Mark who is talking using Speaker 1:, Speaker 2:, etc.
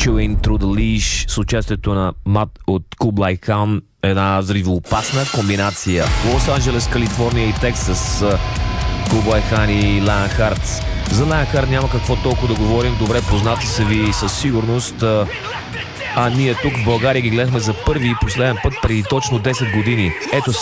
Speaker 1: Chewing Through the Leash с участието на Мат от Кублай Хан. Една взривоопасна комбинация. Лос-Анджелес, Калифорния и Тексас. Кублай Хан и Лайън Харт. За Лайън Харт няма какво толкова да говорим. Добре познати са ви със сигурност. А ние тук в България ги гледахме за първи и последен път преди точно 10 години. Ето